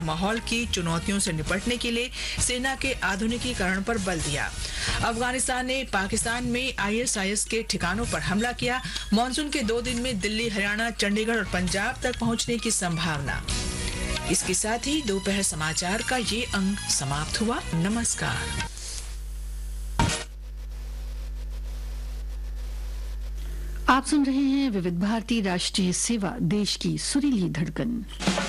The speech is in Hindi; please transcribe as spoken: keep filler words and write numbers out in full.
माहौल की चुनौतियों से निपटने के लिए सेना के आधुनिकीकरण पर बल दिया। अफगानिस्तान ने पाकिस्तान में आईएसआईएस के ठिकानों पर हमला किया। मानसून के दो दिन में दिल्ली, हरियाणा, चंडीगढ़ और पंजाब तक पहुंचने की संभावना। इसके साथ ही दोपहर समाचार का ये अंक समाप्त हुआ। नमस्कार। आप सुन रहे हैं विविध भारती राष्ट्रीय सेवा, देश की सुरीली धड़कन।